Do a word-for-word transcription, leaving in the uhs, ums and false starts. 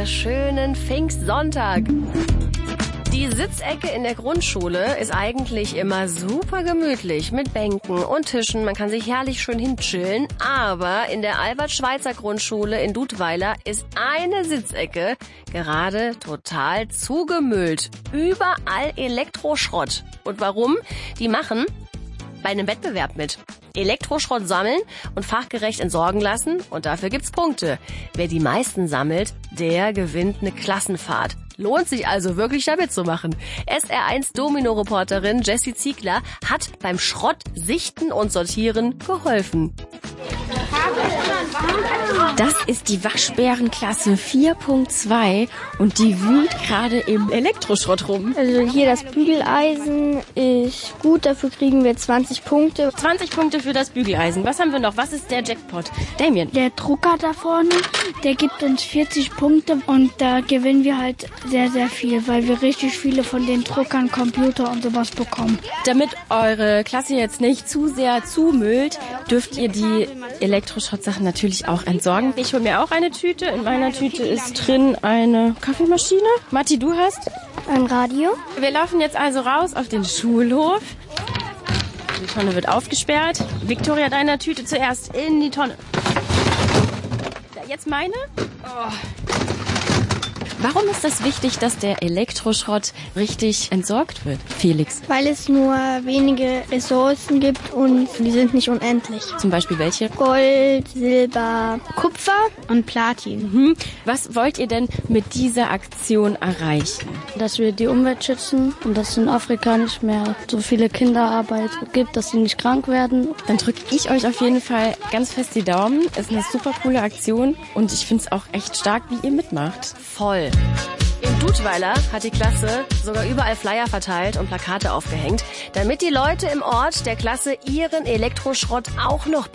wunderschönen Pfingstsonntag. Die Sitzecke in der Grundschule ist eigentlich immer super gemütlich mit Bänken und Tischen. Man kann sich herrlich schön hinchillen. Aber in der Albert-Schweitzer-Grundschule in Dudweiler ist eine Sitzecke gerade total zugemüllt. Überall Elektroschrott. Und warum? Die machen bei einem Wettbewerb mit. Elektroschrott sammeln und fachgerecht entsorgen lassen und dafür gibt's Punkte. Wer die meisten sammelt, der gewinnt eine Klassenfahrt. Lohnt sich also wirklich da mitzumachen. S R eins Domino-Reporterin Jessie Ziegler hat beim Schrott sichten und sortieren geholfen. Das ist die Waschbärenklasse vier Punkt zwei und die wühlt gerade im Elektroschrott rum. Also hier das Bügeleisen ist gut, dafür kriegen wir zwanzig Punkte. zwanzig Punkte für das Bügeleisen. Was haben wir noch? Was ist der Jackpot? Damien. Der Drucker da vorne, der gibt uns vierzig Punkte und da gewinnen wir halt sehr, sehr viel, weil wir richtig viele von den Druckern, Computer und sowas bekommen. Damit eure Klasse jetzt nicht zu sehr zumüllt, dürft ihr die Elektroschrottsachen natürlich auch entsorgen. Ich hole mir auch eine Tüte. In meiner Tüte ist drin eine Kaffeemaschine. Matti, du hast? Ein Radio. Wir laufen jetzt also raus auf den Schulhof. Die Tonne wird aufgesperrt. Victoria, deiner Tüte zuerst in die Tonne. Jetzt meine? Oh. Warum ist das wichtig, dass der Elektroschrott richtig entsorgt wird, Felix? Weil es nur wenige Ressourcen gibt und die sind nicht unendlich. Zum Beispiel welche? Gold, Silber, Kupfer und Platin. Mhm. Was wollt ihr denn mit dieser Aktion erreichen? Dass wir die Umwelt schützen und dass es in Afrika nicht mehr so viele Kinderarbeit gibt, dass sie nicht krank werden. Dann drücke ich euch auf jeden Fall ganz fest die Daumen. Ist eine super coole Aktion und ich finde es auch echt stark, wie ihr mitmacht. Voll. In Dudweiler hat die Klasse sogar überall Flyer verteilt und Plakate aufgehängt, damit die Leute im Ort der Klasse ihren Elektroschrott auch noch